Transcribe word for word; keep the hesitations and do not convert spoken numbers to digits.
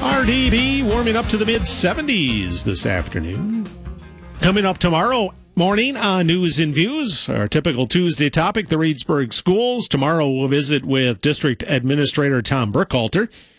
R D B warming up to the mid seventies this afternoon. Coming up tomorrow morning on News and Views, our typical Tuesday topic, the Reedsburg schools. Tomorrow we'll visit with District Administrator Tom Burkhalter.